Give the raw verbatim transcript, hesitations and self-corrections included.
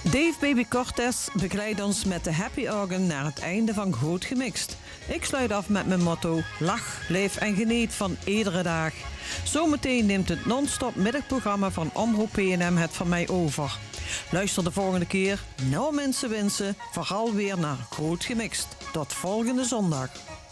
Dave Baby Cortez begeleidt ons met de Happy Organ naar het einde van Groot Gemixt. Ik sluit af met mijn motto: lach, leef en geniet van iedere dag. Zometeen neemt het non-stop middagprogramma van Omroep P en M het van mij over. Luister de volgende keer, nou mensen wensen, vooral weer naar Groot Gemixt. Tot volgende zondag.